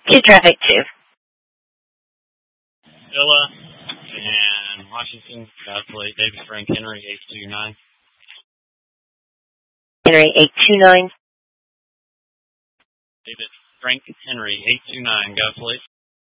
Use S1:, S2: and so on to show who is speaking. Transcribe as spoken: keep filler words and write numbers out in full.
S1: Two traffic two.
S2: Illa and Washington, got plate David Frank Henry, eight two nine.
S1: Henry, eight two nine.
S2: David Frank Henry, eight two nine, got plate.